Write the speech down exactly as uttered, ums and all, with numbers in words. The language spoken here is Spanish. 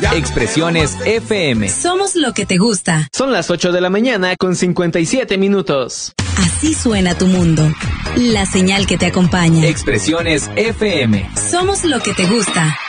Expresiones F M. Somos lo que te gusta. Son las ocho de la mañana con cincuenta y siete minutos. Así suena tu mundo. La señal que te acompaña. Expresiones F M. Somos lo que te gusta.